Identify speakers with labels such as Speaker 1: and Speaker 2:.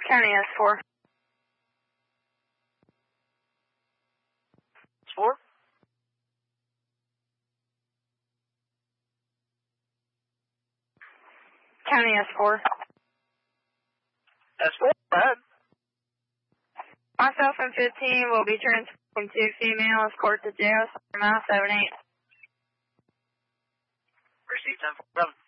Speaker 1: County S4.
Speaker 2: S4?
Speaker 1: County S4.
Speaker 2: S4, go ahead.
Speaker 1: Myself and 15 will be transporting 2 female escort to jail, mile 78.
Speaker 2: Receipt 1047.